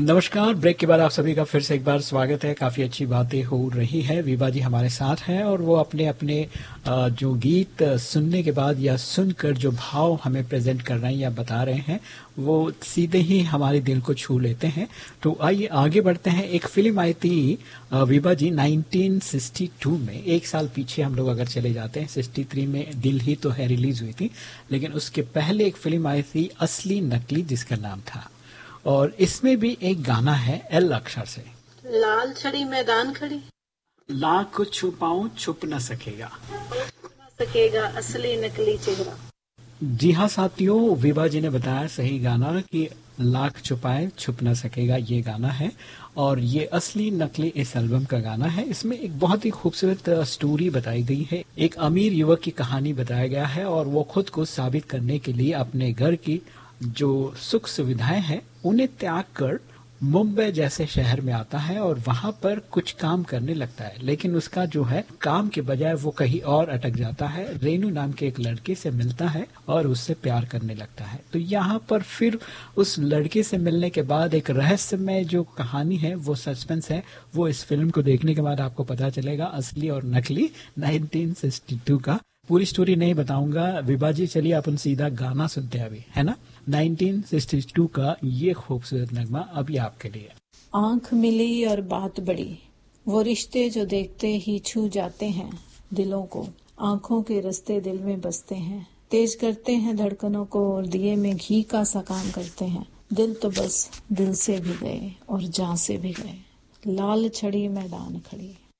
नमस्कार। ब्रेक के बाद आप सभी का फिर से एक बार स्वागत है। काफी अच्छी बातें हो रही है। विभा जी हमारे साथ हैं और वो अपने अपने जो गीत सुनने के बाद या सुनकर जो भाव हमें प्रेजेंट कर रहे हैं या बता रहे हैं वो सीधे ही हमारे दिल को छू लेते हैं। तो आइए आगे बढ़ते हैं। एक फिल्म आई थी विभा जी 1962 में। एक साल पीछे हम लोग अगर चले जाते हैं, 63 में दिल ही तो है रिलीज हुई थी, लेकिन उसके पहले एक फिल्म आई थी असली नकली, जिसका नाम था, और इसमें भी एक गाना है एल अक्षर से, लाल छड़ी मैदान खड़ी, लाख को छुपाऊं छुप न सकेगा, सकेगा असली नकली चेहरा। जी हाँ साथियों, विभा जी ने बताया सही गाना कि लाख छुपाए छुप न सकेगा, ये गाना है। और ये असली नकली इस एल्बम का गाना है। इसमें एक बहुत ही खूबसूरत स्टोरी बताई गई है। एक अमीर युवक की कहानी बताया गया है और वो खुद को साबित करने के लिए अपने घर की जो सुख सुविधाएं हैं उन्हें त्याग कर मुंबई जैसे शहर में आता है और वहां पर कुछ काम करने लगता है। लेकिन उसका जो है काम के बजाय वो कहीं और अटक जाता है। रेनू नाम के एक लड़के से मिलता है और उससे प्यार करने लगता है। तो यहाँ पर फिर उस लड़के से मिलने के बाद एक रहस्यमय जो कहानी है, वो सस्पेंस है, वो इस फिल्म को देखने के बाद आपको पता चलेगा। असली और नकली 1962 का। पूरी स्टोरी नहीं बताऊंगा विभा जी, चलिए अपन सीधा गाना सुनते हैं अभी, है ना। 1962 का ये खूबसूरत नगमा अभी आपके लिए। आंख मिली और बात बड़ी, वो रिश्ते जो देखते ही छू जाते हैं दिलों को, आंखों के रास्ते दिल में बसते हैं, तेज करते हैं धड़कनों को और दिए में घी का सा काम करते हैं। दिल तो बस दिल से भी गए और जान से भी गए, लाल छड़ी मैदान खड़ी।